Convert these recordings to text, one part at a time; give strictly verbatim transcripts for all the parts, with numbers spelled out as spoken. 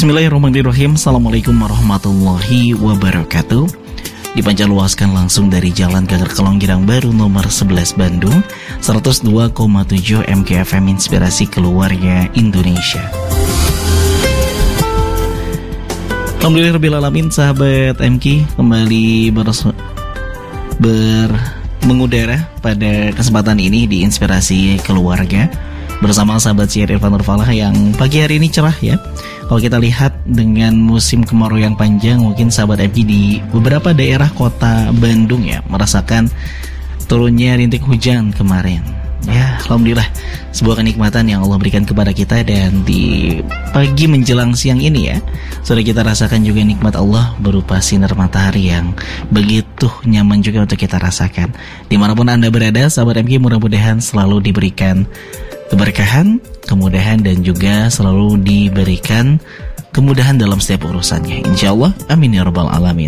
Bismillahirrahmanirrahim. Assalamualaikum warahmatullahi wabarakatuh. Dipancarluaskan langsung dari Jalan Gagar Kelong Girang Baru nomor sebelas Bandung, seratus dua koma tujuh M K F M Inspirasi Keluarga Indonesia. Alhamdulillahirrahmanirrahim, sahabat M K kembali ber, ber mengudara pada kesempatan ini di Inspirasi Keluarga bersama sahabat Syiar Irfan Nurfalah yang pagi hari ini cerah ya. Kalau kita lihat dengan musim kemarau yang panjang, mungkin sahabat M K di beberapa daerah kota Bandung ya merasakan turunnya rintik hujan kemarin. Ya, alhamdulillah sebuah kenikmatan yang Allah berikan kepada kita, dan di pagi menjelang siang ini ya sudah kita rasakan juga nikmat Allah berupa sinar matahari yang begitu nyaman juga untuk kita rasakan. Dimanapun Anda berada, sahabat M K, mudah-mudahan selalu diberikan keberkahan, kemudahan, dan juga selalu diberikan kemudahan dalam setiap urusannya, insya Allah, amin ya rabbal alamin.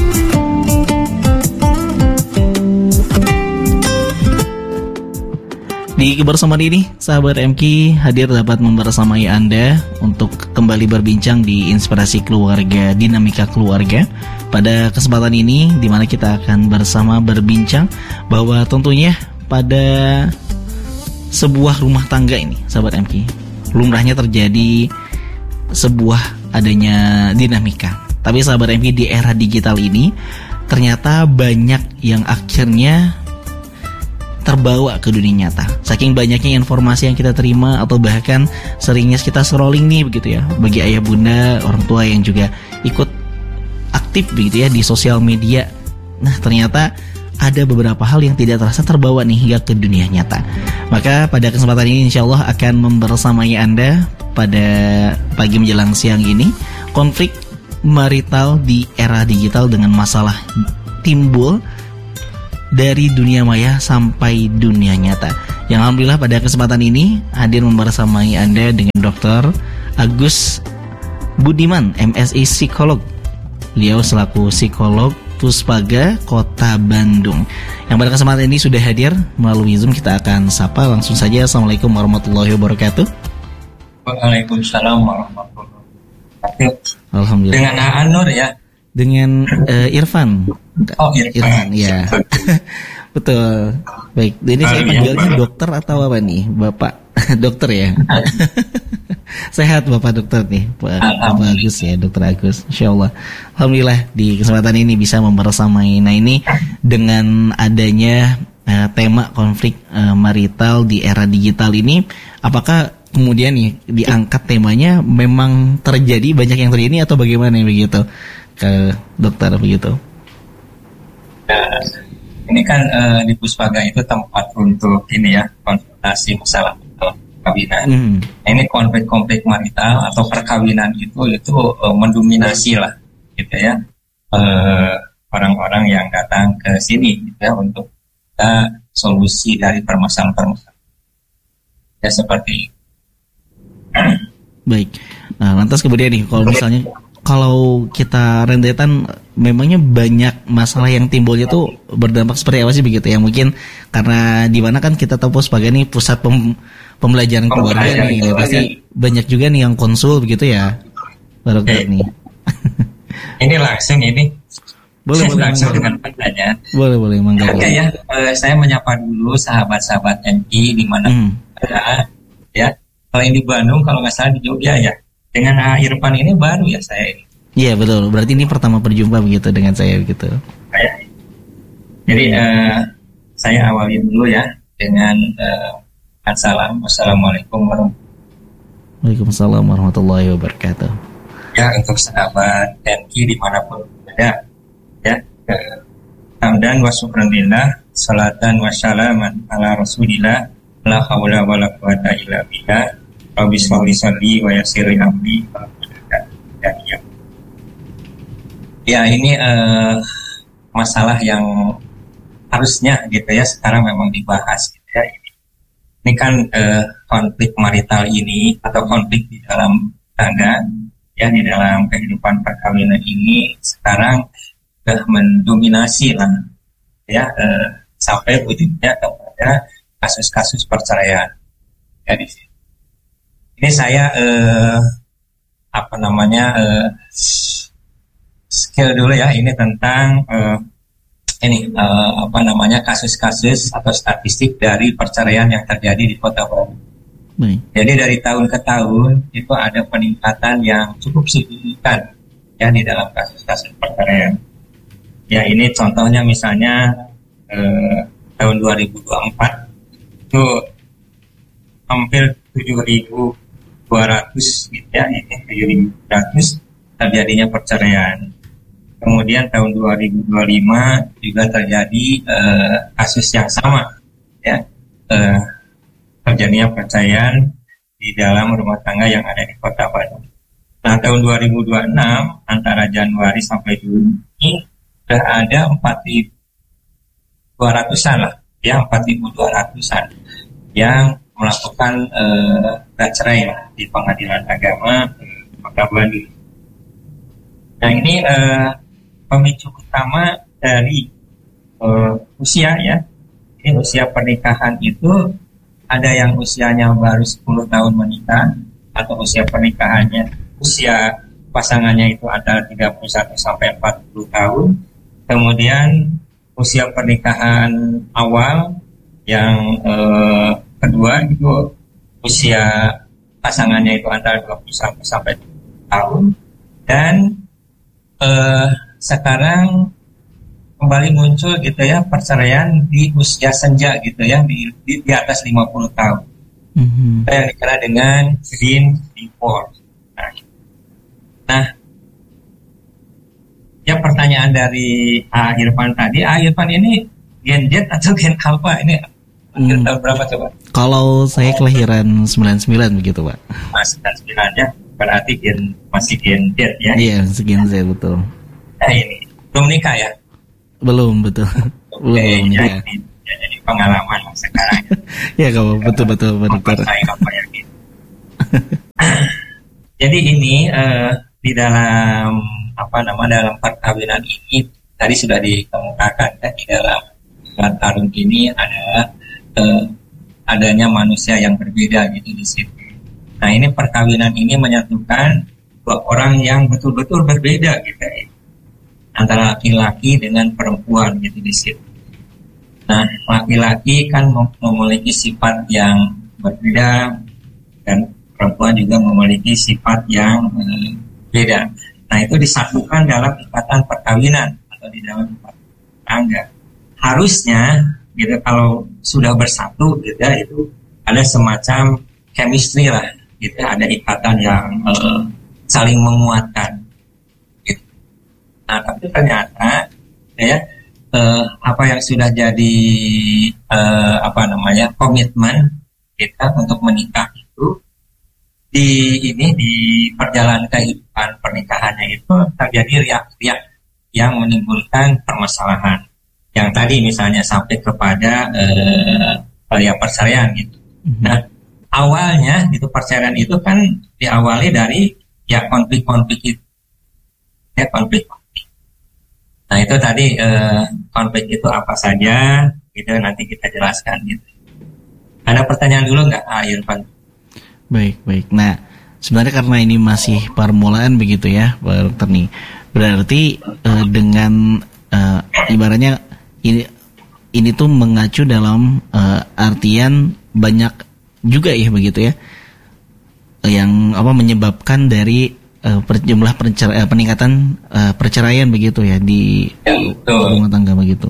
Di kebersamaan ini, sahabat M K hadir dapat membersamai Anda untuk kembali berbincang di Inspirasi Keluarga, Dinamika Keluarga. Pada kesempatan ini, di mana kita akan bersama berbincang bahwa tentunya pada sebuah rumah tangga ini, sahabat M K, lumrahnya terjadi sebuah adanya dinamika. Tapi sahabat M K, di era digital ini ternyata banyak yang akhirnya terbawa ke dunia nyata. Saking banyaknya informasi yang kita terima, atau bahkan seringnya kita scrolling nih begitu ya, bagi ayah bunda, orang tua yang juga ikut aktif begitu ya di sosial media. Nah, ternyata ada beberapa hal yang tidak terasa terbawa nih hingga ke dunia nyata. Maka pada kesempatan ini insya Allah akan membersamai Anda pada pagi menjelang siang ini, konflik marital di era digital dengan masalah timbul dari dunia maya sampai dunia nyata. Yang alhamdulillah pada kesempatan ini hadir membersamai Anda dengan Dokter Agus Budiman, M Si Psikolog. Beliau selaku psikolog Puspaga Kota Bandung, yang pada kesempatan ini sudah hadir melalui Zoom. Kita akan sapa langsung saja. Assalamualaikum warahmatullahi wabarakatuh. Waalaikumsalam warahmatullahi wabarakatuh. Alhamdulillah. Dengan Anur ya. Dengan uh, Irfan. Oh, Irfan, Irfan ya. Betul. Baik, ini saya panggilnya dokter atau apa nih, Bapak? Dokter ya. Sehat Bapak dokter nih, Bapak Agus ya, Dokter Agus. Insyaallah. Alhamdulillah di kesempatan ini bisa membersamai. Nah, ini dengan adanya uh, tema konflik uh, marital di era digital ini, apakah kemudian nih diangkat temanya memang terjadi, banyak yang terjadi, atau bagaimana begitu ke dokter begitu? Nah, ini kan uh, di Puspaga itu tempat untuk ini ya, konsultasi masalah perkawinan. Hmm. Ini konflik-konflik marital atau perkawinan itu itu uh, mendominasi lah, gitu ya, uh, orang-orang yang datang ke sini, gitu ya, untuk kita solusi dari permasalahan-permasalahan. Ya seperti itu. Baik. Nah, lantas kemudian nih, kalau misalnya kalau kita rentetan, memangnya banyak masalah yang timbulnya tuh berdampak seperti apa sih begitu ya? Mungkin karena di mana kan kita tahu sebagai nih pusat pem, pembelajaran keluarga nih, ya, pasti banyak juga nih yang konsul begitu ya, Pak Dokter nih. Ini langsung ini. Boleh boleh langsung mangga. Dengan pertanyaan. Boleh boleh mangga. Oke ya, uh, saya menyapa dulu sahabat-sahabat M I di mana hmm. ada ya. Kalau ini di Bandung, kalau nggak salah di Jogja ya. Dengan Irfan ini baru ya saya ini. Iya betul. Berarti ini pertama berjumpa begitu dengan saya begitu. Saya. Jadi uh, saya awali dulu ya dengan uh, assalam, assalamualaikum warahmatullahi warahmatullahi wabarakatuh. Ya, untuk sahabat M K dimanapun berada, ya. Uh, hamdan wa syukranillah, salatan wa salaman ala rasulillah, la haula wa la quwata illa billah. Rabbi sholli sholli wa yassirli amri. Ya, ya ini uh, masalah yang harusnya gitu ya sekarang memang dibahas gitu ya. Ini, ini kan uh, konflik marital ini atau konflik di dalam tangga ya, di dalam kehidupan perkawinan ini sekarang sudah mendominasi lah ya, uh, sampai ujungnya kepada kasus-kasus perceraian ya di sini. Ini saya eh, apa namanya uh, skill dulu ya, ini tentang uh, ini uh, apa namanya kasus-kasus atau statistik dari perceraian yang terjadi di Kota Bandung. Hmm. Jadi dari tahun ke tahun itu ada peningkatan yang cukup signifikan ya di dalam kasus-kasus perceraian. Ya ini contohnya misalnya eh, tahun dua ribu dua puluh empat itu hampir tujuh ribu dua ratus gitu ya, ini tujuh ribu dua ratus terjadinya perceraian. Kemudian tahun dua ribu dua puluh lima juga terjadi eh, kasus yang sama ya. Eh, terjadinya perceraian di dalam rumah tangga yang ada di Kota Bandung. Nah, tahun dua ribu dua puluh enam antara Januari sampai Juni sudah ada empat ribu dua ratusan lah, ya empat ribu dua ratusan yang melakukan eh, cerai di Pengadilan Agama Kota Bandung. Nah, ini eh, pemicu utama dari eh, usia ya. Ini usia pernikahan itu ada yang usianya baru sepuluh tahun menikah, atau usia pernikahannya, usia pasangannya itu antara tiga puluh satu sampai empat puluh tahun. Kemudian usia pernikahan awal yang eh, kedua itu usia pasangannya itu antara dua puluh satu sampai tiga puluh tahun. Dan eh, sekarang kembali muncul gitu ya perceraian di usia senja gitu ya, di, di, di atas lima puluh tahun. Mm-hmm. Yang dikenal dengan green divorce. Nah, nah, ya pertanyaan dari A. Irfan tadi, A. Irfan ini Gen Z atau Gen Alpha ini mm. tahun berapa coba? Kalau saya kelahiran sembilan puluh sembilan begitu Pak. Mas sembilan puluh sembilan ya, berarti gen, masih Gen Z ya? Iya, masih Gen Z betul. Nah ini, belum nikah ya? Belum, betul. Belum ya, ya. Jadi, ya, jadi pengalaman sekarang. Ya kalau betul betul betul. Saya apa ya gitu. Jadi ini uh, di dalam apa nama dalam perkawinan ini tadi sudah dikemukakan ya, di dalam Tarung ini ada uh, adanya manusia yang berbeda gitu di situ. Nah ini perkawinan ini menyatukan dua orang yang betul-betul berbeda gitu ya, antara laki-laki dengan perempuan gitu di situ. Nah, laki-laki kan memiliki sifat yang berbeda dan perempuan juga memiliki sifat yang eh, beda. Nah, itu disatukan dalam ikatan perkawinan atau di dalam ikatan tangga. Harusnya gitu kalau sudah bersatu gitu ya, itu ada semacam chemistry lah gitu, ada ikatan yang eh, saling menguatkan. Nah, tapi ternyata ya eh, apa yang sudah jadi eh, apa namanya komitmen kita untuk menikah itu di ini di perjalanan kehidupan pernikahannya itu terjadi riak-riak yang menimbulkan permasalahan. Yang tadi misalnya sampai kepada eh, ya perceraian gitu. Mm-hmm. Nah, awalnya itu perceraian itu kan diawali dari ya konflik-konflik itu. Ya konflik. Nah itu tadi eh, konflik itu apa saja, gitu nanti kita jelaskan gitu. Ada pertanyaan dulu nggak, ah, Irfan? Baik baik. Nah sebenarnya karena ini masih permulaan begitu ya, Pak Dokter nih. Berarti eh, dengan eh, ibaratnya ini ini tuh mengacu dalam eh, artian banyak juga ya begitu ya, yang apa menyebabkan dari Uh, per, jumlah percer, uh, peningkatan uh, perceraian begitu ya di ya, rumah tangga begitu.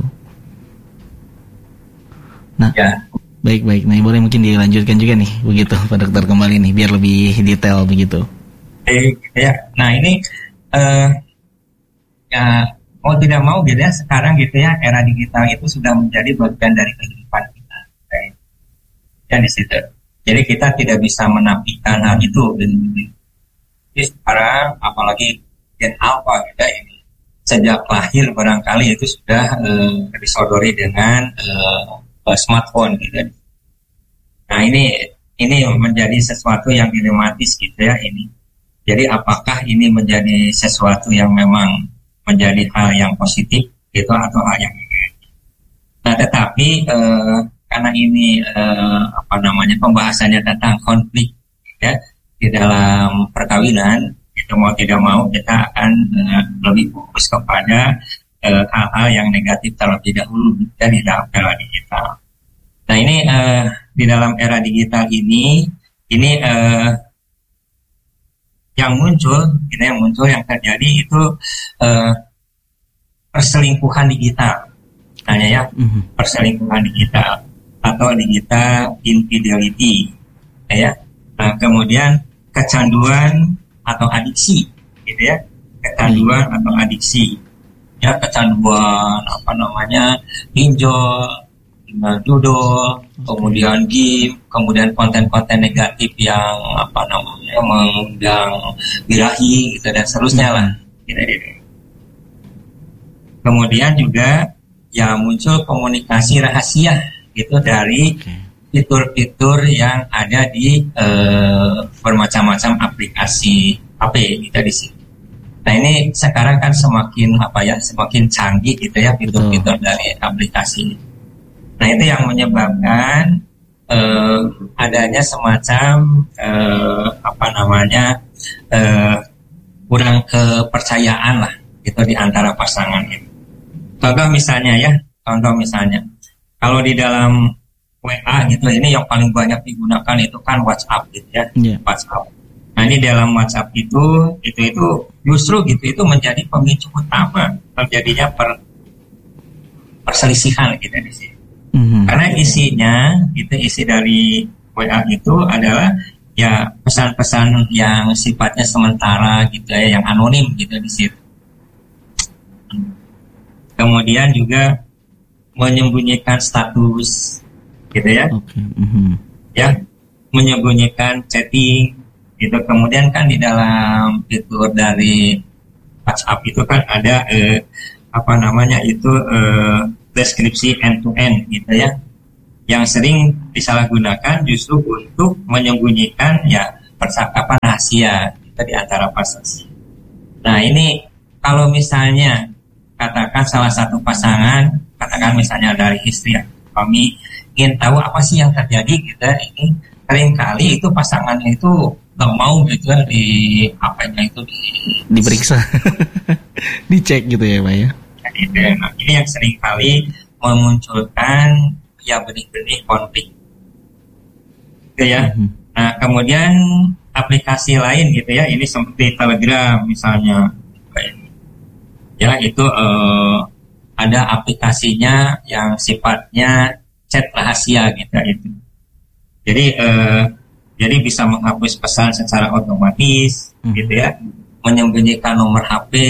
Nah, ya. baik baik. Nah, boleh mungkin dilanjutkan juga nih begitu, Pak Dokter kembali nih biar lebih detail begitu. Eh, ya. Nah ini uh, ya mau tidak mau gitu ya sekarang gitu ya era digital itu sudah menjadi bagian dari kehidupan kita. Okay. Ya di situ. Jadi kita tidak bisa menafikan hal itu. Jadi sekarang apalagi Gen Alpha kita ini sejak lahir barangkali itu sudah uh, disodori dengan uh, smartphone gitu. Nah ini ini menjadi sesuatu yang dilematis gitu ya ini. Jadi apakah ini menjadi sesuatu yang memang menjadi hal yang positif gitu atau hal yang negatif? Nah tetapi uh, karena ini uh, apa namanya pembahasannya tentang konflik ya di dalam perkawinan, Itu mau tidak mau kita akan uh, lebih fokus kepada uh, hal-hal yang negatif terlebih dahulu ya, di dalam era digital. Nah ini uh, di dalam era digital ini ini uh, yang muncul, ini yang muncul yang terjadi itu uh, perselingkuhan digital, tanya ya, mm-hmm. perselingkuhan digital atau digital infidelity, ya. Nah, kemudian kecanduan atau adiksi, gitu ya, kecanduan mm-hmm. atau adiksi, ya kecanduan apa namanya, pinjol, judul, kemudian game, kemudian konten-konten negatif yang apa namanya mengundang birahi gitu dan seterusnya lah. Gitu, gitu. Kemudian juga ya muncul komunikasi rahasia gitu dari fitur-fitur yang ada di eh, bermacam-macam aplikasi H P gitu di sini. Nah ini sekarang kan semakin apa ya semakin canggih gitu ya fitur-fitur dari aplikasi. Nah itu yang menyebabkan eh, adanya semacam eh, apa namanya eh, kurang kepercayaan lah gitu di antara pasangan itu. Contoh misalnya ya, contoh misalnya kalau di dalam W A gitu ini yang paling banyak digunakan itu kan WhatsApp gitu ya, yeah. WhatsApp. Nah ini dalam WhatsApp itu itu itu justru gitu itu menjadi pemicu utama terjadinya per, perselisihan gitu di sini. Mm-hmm. Karena isinya itu isi dari W A itu adalah ya pesan-pesan yang sifatnya sementara gitu ya, yang anonim gitu di situ. Kemudian juga menyembunyikan status gitu ya. Okay. Mm-hmm. Ya, menyembunyikan chatting gitu. Kemudian kan di dalam fitur dari WhatsApp itu kan ada eh, apa namanya itu eh, deskripsi end to end gitu ya, yang sering disalahgunakan justru untuk menyembunyikan ya percakapan rahasia kita di antara pasangan. Nah ini kalau misalnya katakan salah satu pasangan, katakan misalnya dari istri ya, kami ingin tahu apa sih yang terjadi kita ini, seringkali itu pasangannya itu nggak mau gitu ya di H P-nya itu di diperiksa, dicek gitu ya Pak ya. Nah, ini yang seringkali memunculkan ya benih-benih konflik, gitu ya. Mm-hmm. Nah kemudian aplikasi lain gitu ya, ini seperti Telegram misalnya, ya itu eh, ada aplikasinya yang sifatnya chat rahasia gitu itu. Jadi eh, jadi bisa menghapus pesan secara otomatis, mm-hmm. gitu ya, menyembunyikan nomor H P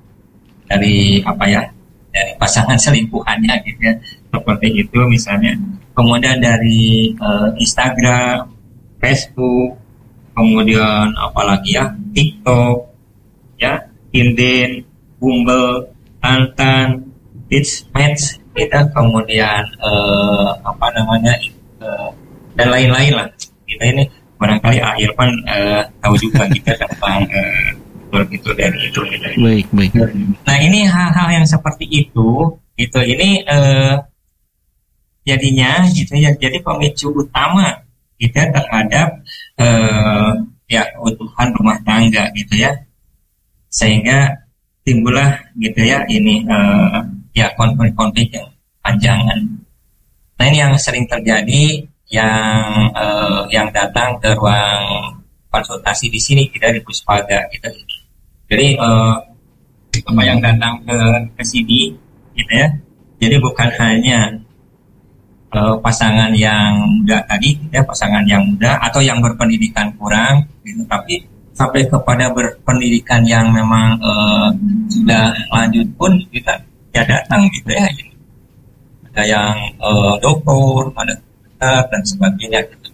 dari apa ya dari pasangan selingkuhannya gitu ya, seperti itu misalnya. Kemudian dari uh, Instagram, Facebook, kemudian apalagi ya TikTok, ya Tinder, Bumble, Tantan, It's Match, gitu. Kemudian uh, apa namanya uh, dan lain-lain lah. Kita ini barangkali ah, Irfan uh, tahu juga kita tentang uh, itu dari itu, gitu. Baik, baik. Nah ini hal-hal yang seperti itu, itu ini eh, jadinya gitu ya, jadi pemicu utama kita terhadap eh, ya keutuhan rumah tangga gitu ya, sehingga timbullah gitu ya ini eh, ya konflik-konflik yang panjangan. Nah ini yang sering terjadi yang eh, yang datang ke ruang konsultasi di sini kita di Puspaga gitu. Jadi uh, apa yang datang ke ke sini gitu ya. Jadi bukan hanya uh, pasangan yang muda tadi ya, pasangan yang muda atau yang berpendidikan kurang gitu, tapi sampai kepada berpendidikan yang memang uh, sudah lanjut pun kita ya datang gitu ya. Ada yang uh, doktor, ada dan sebagainya gitu.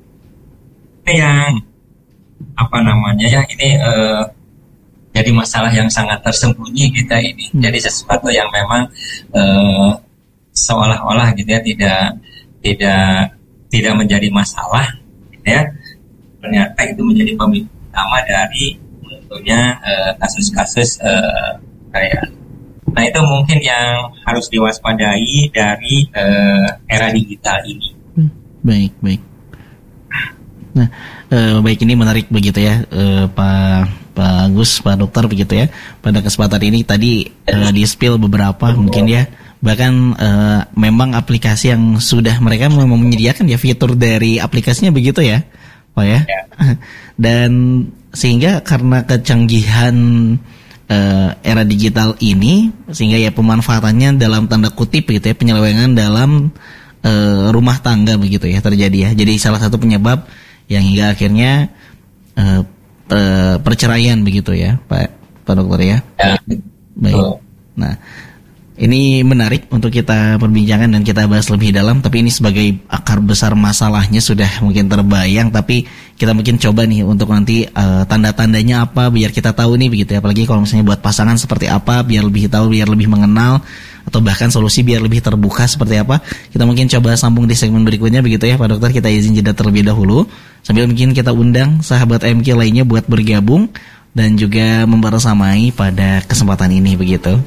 Ini yang apa namanya ya ini uh, jadi masalah yang sangat tersembunyi kita ini. Hmm. Jadi sesuatu yang memang uh, seolah-olah gitu ya tidak tidak tidak menjadi masalah gitu ya. Ternyata itu menjadi pemicu utama dari munculnya uh, kasus-kasus uh, kayak. Nah itu mungkin yang harus diwaspadai dari uh, era digital ini. Hmm. Baik, baik. Nah, eh, baik, ini menarik begitu ya, eh, Pak Pak Agus, Pak Dokter begitu ya. Pada kesempatan ini tadi eh, di spill beberapa mungkin ya, bahkan eh, memang aplikasi yang sudah mereka memang menyediakan ya fitur dari aplikasinya begitu ya, Pak ya. Ya. Dan sehingga karena kecanggihan eh, era digital ini, sehingga ya pemanfaatannya dalam tanda kutip gitu ya, penyelewengan dalam eh, rumah tangga begitu ya terjadi ya. Jadi salah satu penyebab yang hingga akhirnya uh, uh, perceraian begitu ya, Pak Pak Dokter ya. Ya. Baik. Nah, ini menarik untuk kita perbincangan dan kita bahas lebih dalam. Tapi ini sebagai akar besar masalahnya sudah mungkin terbayang. Tapi kita mungkin coba nih untuk nanti uh, tanda-tandanya apa biar kita tahu nih begitu ya. Apalagi kalau misalnya buat pasangan seperti apa biar lebih tahu, biar lebih mengenal, atau bahkan solusi biar lebih terbuka seperti apa. Kita mungkin coba sambung di segmen berikutnya begitu ya, Pak Dokter. Kita izin jeda terlebih dahulu sambil mungkin kita undang sahabat M K lainnya buat bergabung dan juga membersamai pada kesempatan ini begitu.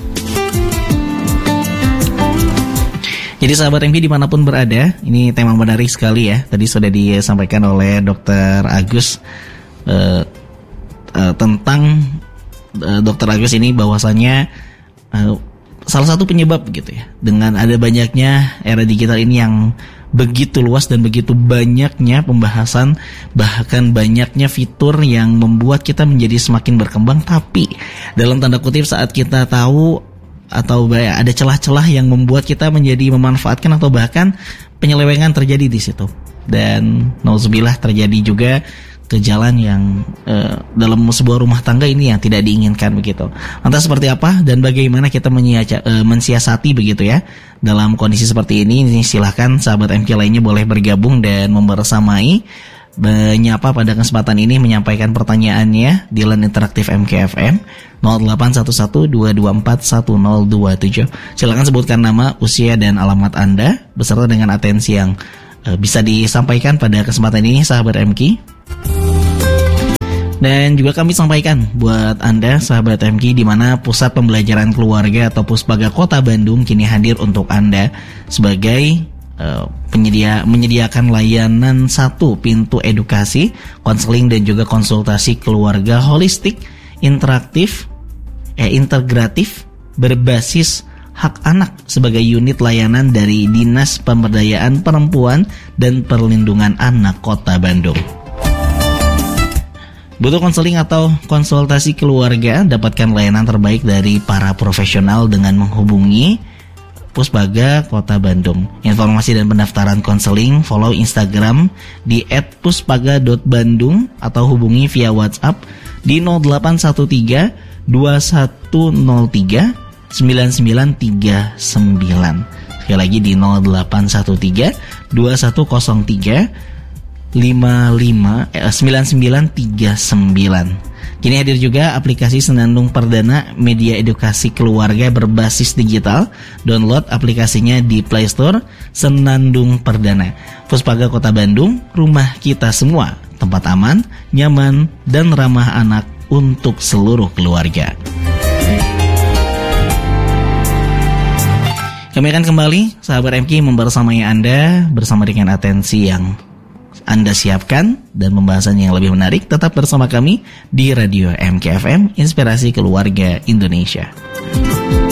Jadi sahabat M K dimanapun berada, ini tema menarik sekali ya. Tadi sudah disampaikan oleh Dokter Agus uh, uh, tentang uh, Dokter Agus ini bahwasannya uh, salah satu penyebab gitu ya, dengan ada banyaknya era digital ini yang begitu luas dan begitu banyaknya pembahasan, bahkan banyaknya fitur yang membuat kita menjadi semakin berkembang. Tapi dalam tanda kutip saat kita tahu atau ada celah-celah yang membuat kita menjadi memanfaatkan atau bahkan penyelewengan terjadi di situ. Dan nauzubillah terjadi juga ke jalan yang uh, dalam sebuah rumah tangga ini yang tidak diinginkan begitu. Lantas seperti apa dan bagaimana kita menyiaca, uh, mensiasati begitu ya dalam kondisi seperti ini? Ini silahkan sahabat M K lainnya boleh bergabung dan membersamai, menyapa pada kesempatan ini, menyampaikan pertanyaannya di line interaktif M K F M nol delapan satu satu dua dua empat satu nol dua tujuh. Silakan sebutkan nama, usia dan alamat Anda beserta dengan atensi yang uh, bisa disampaikan pada kesempatan ini sahabat M K. Dan juga kami sampaikan buat Anda sahabat M K di mana Pusat Pembelajaran Keluarga atau Puspaga Kota Bandung kini hadir untuk Anda sebagai uh, penyedia menyediakan layanan satu pintu edukasi, konseling dan juga konsultasi keluarga holistik, interaktif, eh integratif, berbasis hak anak sebagai unit layanan dari Dinas Pemberdayaan Perempuan dan Perlindungan Anak Kota Bandung. Butuh konseling atau konsultasi keluarga? Dapatkan layanan terbaik dari para profesional dengan menghubungi Puspaga Kota Bandung. Informasi dan pendaftaran konseling follow Instagram di et puspaga dot bandung atau hubungi via WhatsApp di nol delapan satu tiga dua satu nol tiga sembilan sembilan tiga sembilan. Sekali lagi di nol delapan satu tiga dua satu nol tiga lima lima sembilan sembilan tiga sembilan. Kini hadir juga aplikasi Senandung Perdana, media edukasi keluarga berbasis digital. Download aplikasinya di Play Store. Senandung Perdana. Puspaga Kota Bandung, rumah kita semua, tempat aman, nyaman dan ramah anak untuk seluruh keluarga. Kami akan kembali sahabat M K membersamai Anda bersama dengan atensi yang Anda siapkan dan pembahasan yang lebih menarik. Tetap bersama kami di Radio M K F M, Inspirasi Keluarga Indonesia.